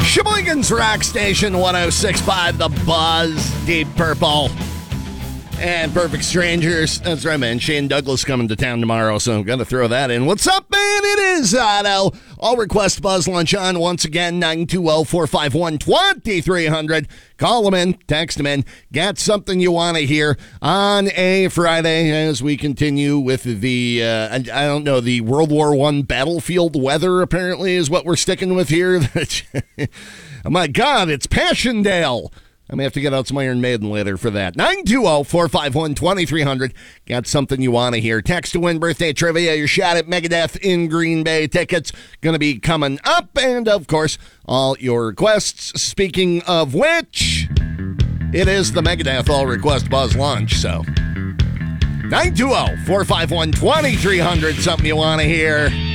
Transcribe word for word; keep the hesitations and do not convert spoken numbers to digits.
Sheboygan's Rock Station one oh six point five, The Buzz, Deep Purple, and Perfect Strangers. That's right, man. Shane Douglas coming to town tomorrow, so I'm going to throw that in. What's up, man? It is Otto. I'll request Buzz Lunch on once again, nine two zero, four five one, two three zero zero. Call them in, text them in. Got something you want to hear on a Friday as we continue with the, uh, I, I don't know, the World War One battlefield weather, apparently, is what we're sticking with here. Oh, my God, it's Passchendaele. I'm going to have to get out some Iron Maiden later for that. nine two zero, four five one, two three zero zero. Got something you want to hear. Text to win birthday trivia. Your shot at Megadeth in Green Bay tickets going to be coming up. And, of course, all your requests. Speaking of which, it is the Megadeth All Request Buzz Lunch. So, nine two zero, four five one, two three zero zero. Something you want to hear.